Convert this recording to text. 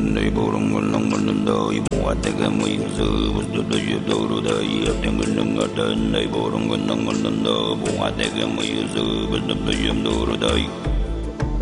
Nei borong long mando ibu atega mo yuzu do do da yateng ngata nei borong long mando bu atega mo yuzu do do do da